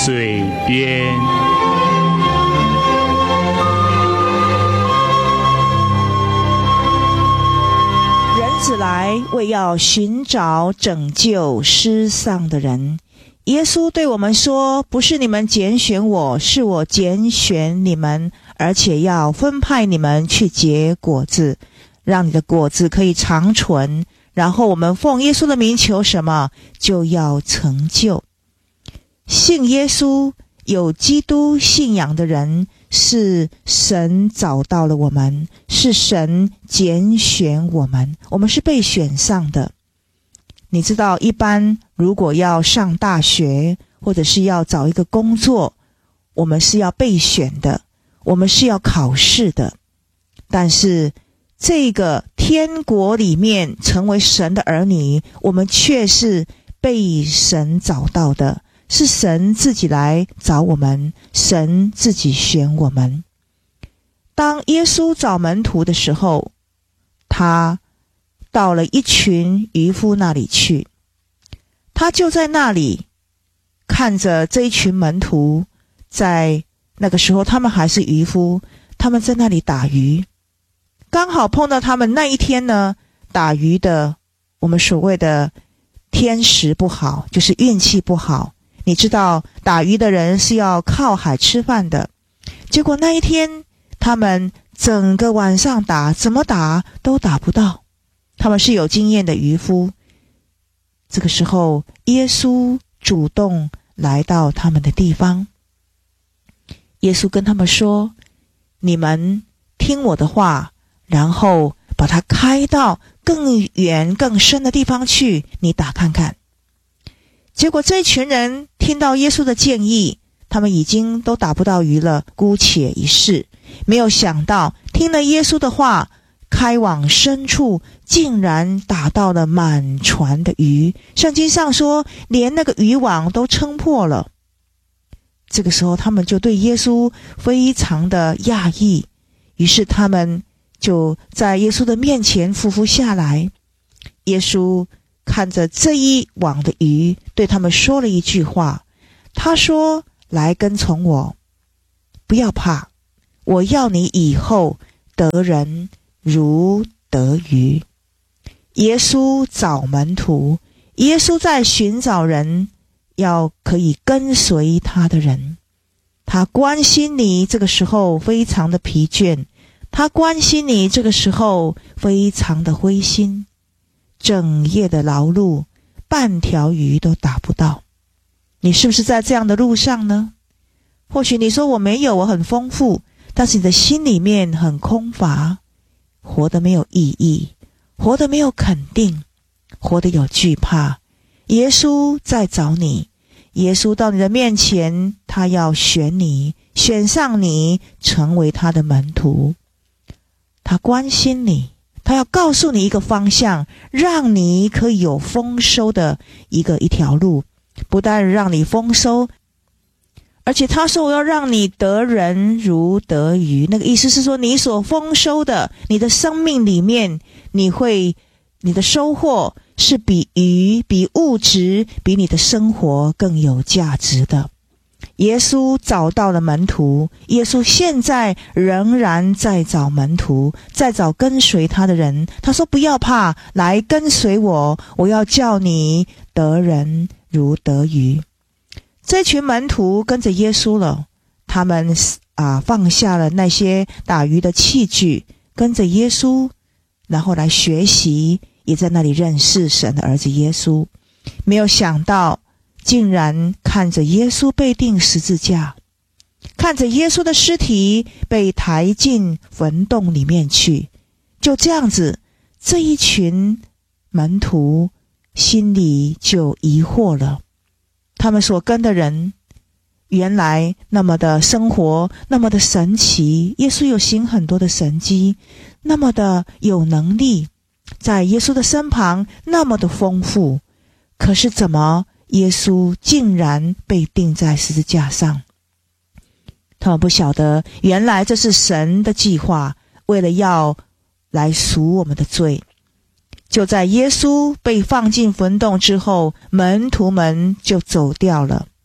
水边。 人子来，为要寻找拯救失丧的人。耶稣对我们说，不是你们拣选我，是我拣选你们，而且要分派你们去结果子，让你的果子可以长存。然后我们奉耶稣的名求什么，就要成就。信耶稣有基督信仰的人，是神找到了我们，是神拣选我们，我们是被选上的。你知道，一般如果要上大学，或者是要找一个工作，我们是要备选的，我们是要考试的。但是这个天国里面成为神的儿女，我们却是被神找到的，是神自己来找我们，神自己选我们。当耶稣找门徒的时候，他到了一群渔夫那里去，他就在那里看着这一群门徒，在那个时候他们还是渔夫，他们在那里打鱼，刚好碰到他们那一天呢，打鱼的我们所谓的天时不好，就是运气不好。你知道打鱼的人是要靠海吃饭的，结果那一天他们整个晚上打，怎么打都打不到，他们是有经验的渔夫。这个时候耶稣主动来到他们的地方，耶稣跟他们说，你们听我的话，然后把它开到更远更深的地方去，你打看看。结果这群人听到耶稣的建议，他们已经都打不到鱼了，姑且一试。没有想到听了耶稣的话，开往深处，竟然打到了满船的鱼。圣经上说，连那个渔网都撑破了。这个时候他们就对耶稣非常的讶异，于是他们就在耶稣的面前匍匐下来。耶稣看着这一网的鱼，对他们说了一句话，他说，来跟从我，不要怕，我要你以后得人如得鱼。耶稣找门徒，耶稣在寻找人，要可以跟随他的人。他关心你这个时候非常的疲倦，他关心你这个时候非常的灰心，整夜的劳碌，半条鱼都打不到。你是不是在这样的路上呢？或许你说我没有，我很丰富，但是你的心里面很空乏，活得没有意义，活得没有肯定，活得有惧怕。耶稣在找你，耶稣到你的面前，他要选你，选上你，成为他的门徒。他关心你，他要告诉你一个方向，让你可以有丰收的一条路。不但让你丰收，而且他说，我要让你得人如得鱼。那个意思是说，你所丰收的，你的生命里面，你的收获是比鱼、比物质、比你的生活更有价值的。耶稣找到了门徒，耶稣现在仍然在找门徒，在找跟随他的人。他说，不要怕，来跟随我，我要叫你得人如得鱼。这群门徒跟着耶稣了，他们放下了那些打鱼的器具，跟着耶稣，然后来学习，也在那里认识神的儿子耶稣。没有想到竟然看着耶稣被钉十字架，看着耶稣的尸体被抬进坟洞里面去。就这样子，这一群门徒心里就疑惑了，他们所跟的人原来那么的生活那么的神奇，耶稣有行很多的神迹，那么的有能力，在耶稣的身旁那么的丰富，可是怎么耶稣竟然被钉在十字架上？他们不晓得，原来这是神的计划，为了要来赎我们的罪。就在耶稣被放进坟洞之后，门徒们就走掉了。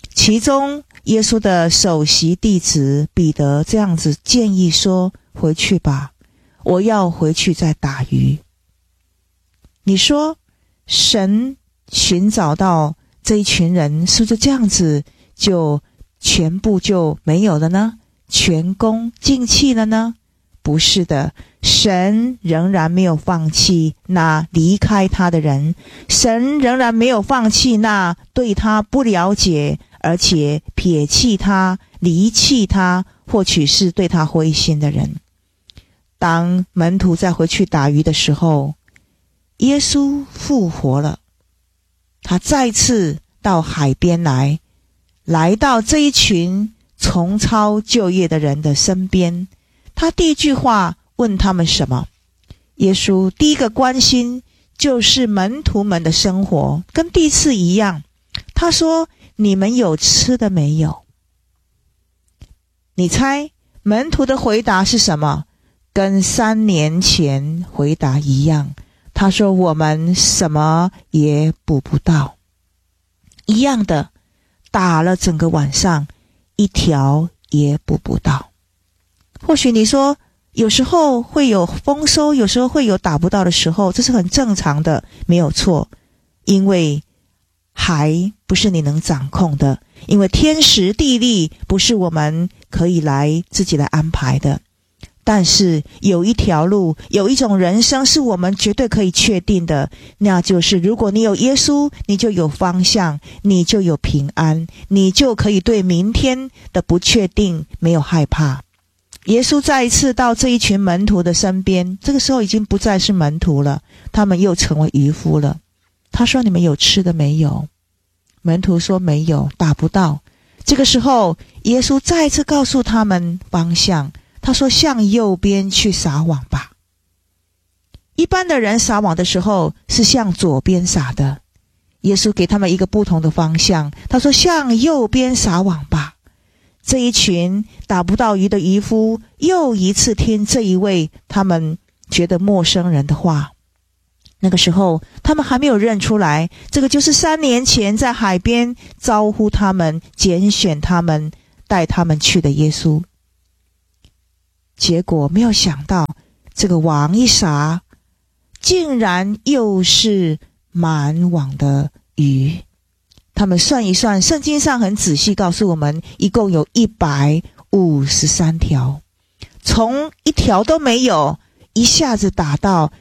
其中耶稣的首席弟子彼得这样子建议说，回去吧，我要回去再打鱼。你说神寻找到这一群人，是不是这样子就全部就没有了呢？前功尽弃了呢？不是的，神仍然没有放弃那离开他的人，神仍然没有放弃那对他不了解而且撇弃他离弃他或许是对他灰心的人。当门徒再回去打鱼的时候，耶稣复活了，他再次到海边来到这一群重操旧业的人的身边。他第一句话问他们什么？耶稣第一个关心就是门徒们的生活，跟第一次一样。他说，你们有吃的没有？你猜门徒的回答是什么？跟3年前回答一样。他说，我们什么也捕不到。一样的，打了整个晚上，一条也捕不到。或许你说有时候会有丰收，有时候会有打不到的时候，这是很正常的，没有错。因为海不是你能掌控的，因为天时地利不是我们可以自己来安排的。但是有一条路，有一种人生是我们绝对可以确定的，那就是如果你有耶稣，你就有方向，你就有平安，你就可以对明天的不确定没有害怕。耶稣再一次到这一群门徒的身边，这个时候已经不再是门徒了，他们又成为渔夫了。他说，你们有吃的没有？门徒说没有，打不到。这个时候耶稣再次告诉他们方向，他说，向右边去撒网吧。一般的人撒网的时候是向左边撒的，耶稣给他们一个不同的方向，他说，向右边撒网吧。这一群打不到鱼的渔夫又一次听这一位他们觉得陌生人的话。那个时候他们还没有认出来，这个就是3年前在海边招呼他们、拣选他们、带他们去的耶稣。结果没有想到，这个网一撒，竟然又是满网的鱼。他们算一算，圣经上很仔细告诉我们，一共有153条，从一条都没有，一下子打到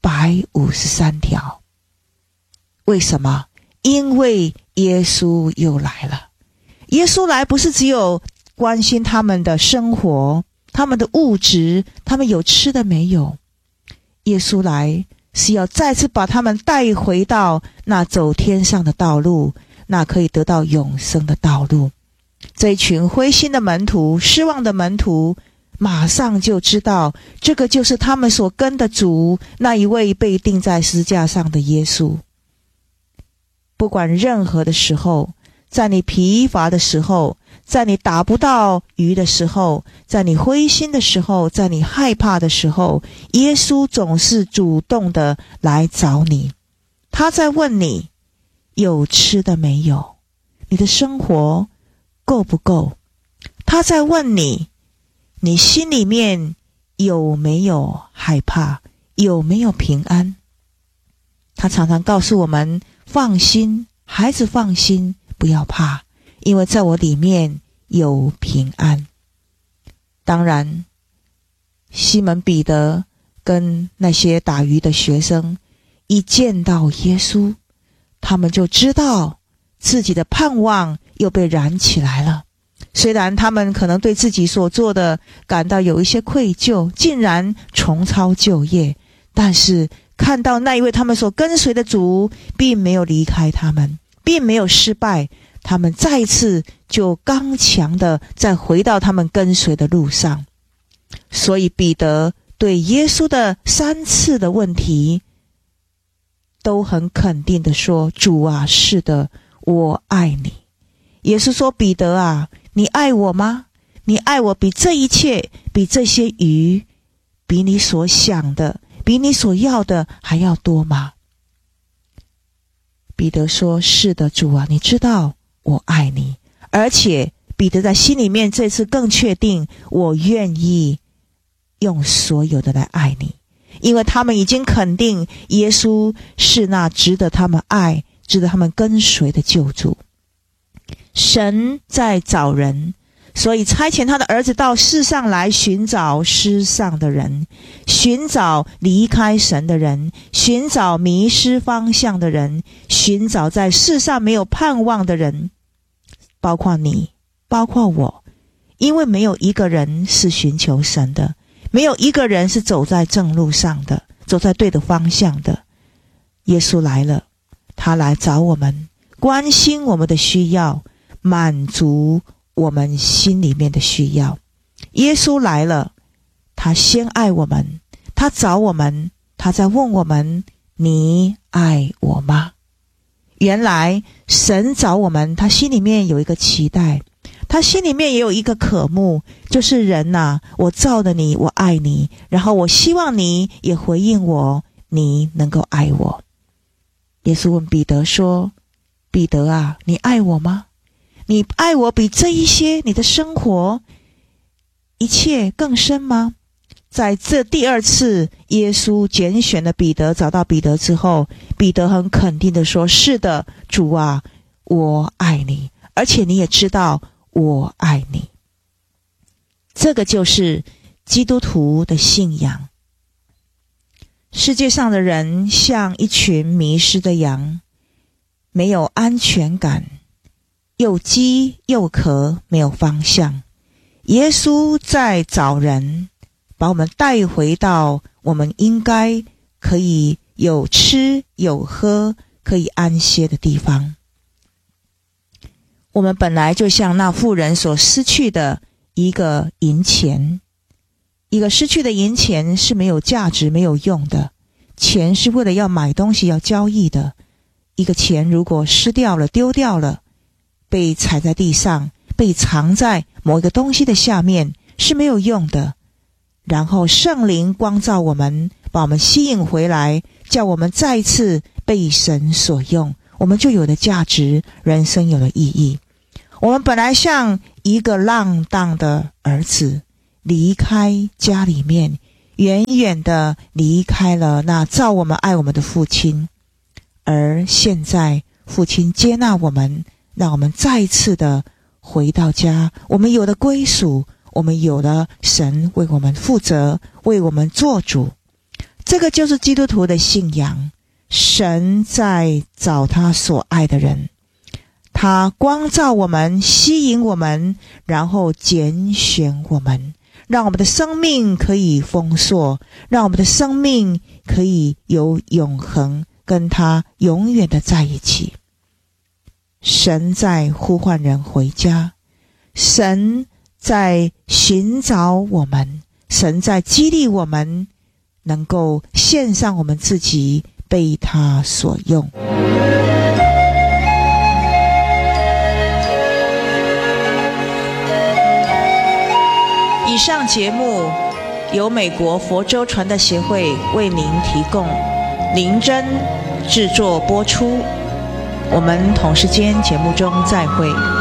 153条。为什么？因为耶稣又来了。耶稣来不是只有关心他们的生活、他们的物质，他们有吃的没有。耶稣来是要再次把他们带回到那走天上的道路，那可以得到永生的道路。这一群灰心的门徒、失望的门徒，马上就知道这个就是他们所跟的主，那一位被钉在十字架上的耶稣。不管任何的时候，在你疲乏的时候，在你打不到鱼的时候，在你灰心的时候，在你害怕的时候，耶稣总是主动的来找你。他在问你，有吃的没有？你的生活够不够？他在问你，你心里面有没有害怕？有没有平安？他常常告诉我们，放心，孩子放心，不要怕，因为在我里面有平安。当然，西门彼得跟那些打鱼的学生一见到耶稣，他们就知道自己的盼望又被燃起来了。虽然他们可能对自己所做的感到有一些愧疚，竟然重操旧业，但是看到那一位他们所跟随的主并没有离开他们，并没有失败，他们再一次就刚强的再回到他们跟随的路上。所以彼得对耶稣的3次的问题都很肯定的说，主啊，是的，我爱你。耶稣说，彼得啊，你爱我吗？你爱我比这一切，比这些鱼，比你所想的，比你所要的还要多吗？彼得说，是的，主啊，你知道我爱你。 而且彼得在心里面这次更确定，我愿意用所有的来爱你，因为他们已经肯定耶稣是那值得他们爱、值得他们跟随的救主。神在找人，所以差遣他的儿子到世上来寻找失丧的人，寻找离开神的人，寻找迷失方向的人，寻找在世上没有盼望的人，包括你，包括我。因为没有一个人是寻求神的，没有一个人是走在正路上的，走在对的方向的。耶稣来了，他来找我们，关心我们的需要，满足我们心里面的需要。耶稣来了，他先爱我们，他找我们，他在问我们，你爱我吗？原来神找我们，他心里面有一个期待，他心里面也有一个渴慕，就是人啊，我造了你，我爱你，然后我希望你也回应我，你能够爱我。耶稣问彼得说，彼得啊，你爱我吗？你爱我比这一些你的生活一切更深吗？在这第二次耶稣拣选了彼得，找到彼得之后，彼得很肯定的说，是的，主啊，我爱你，而且你也知道我爱你。这个就是基督徒的信仰。世界上的人像一群迷失的羊，没有安全感，又饥又渴，没有方向。耶稣在找人，把我们带回到我们应该可以有吃有喝，可以安歇的地方。我们本来就像那妇人所失去的一个银钱，一个失去的银钱是没有价值、没有用的。钱是为了要买东西、要交易的。一个钱如果失掉了、丢掉了，被踩在地上，被藏在某一个东西的下面，是没有用的。然后圣灵光照我们，把我们吸引回来，叫我们再次被神所用，我们就有了价值，人生有了意义。我们本来像一个浪荡的儿子，离开家里面，远远的离开了那造我们爱我们的父亲，而现在父亲接纳我们，让我们再次的回到家，我们有了归属，我们有了神为我们负责，为我们做主。这个就是基督徒的信仰。神在找他所爱的人，他光照我们，吸引我们，然后拣选我们，让我们的生命可以丰硕，让我们的生命可以有永恒，跟他永远的在一起。神在呼唤人回家，神在寻找我们，神在激励我们，能够献上我们自己，被他所用。以上节目由美国佛州传道协会为您提供，林真制作播出。我们同时间节目中再会。